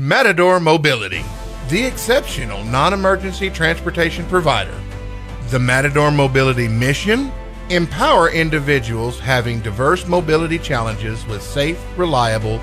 Matador Mobility, the exceptional non-emergency transportation provider. The Matador Mobility mission: empower individuals having diverse mobility challenges with safe, reliable,